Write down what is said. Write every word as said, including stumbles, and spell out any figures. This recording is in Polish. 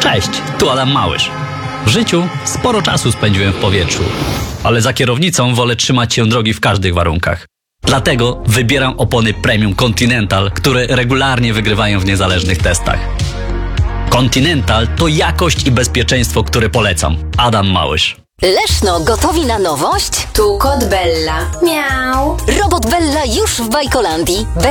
Cześć, tu Adam Małysz. W życiu sporo czasu spędziłem w powietrzu, ale za kierownicą wolę trzymać się drogi w każdych warunkach. Dlatego wybieram opony Premium Continental, które regularnie wygrywają w niezależnych testach. Continental to jakość i bezpieczeństwo, które polecam. Adam Małysz. Leszno, gotowi na nowość? Tu kot Bella. Miau. Robot Bella już w Bajkolandii.